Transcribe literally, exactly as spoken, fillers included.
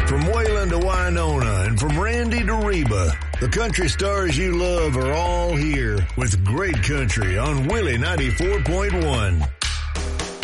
From Wayland to Winona and from Randy to Reba, the country stars you love are all here with great country on Willie ninety-four point one.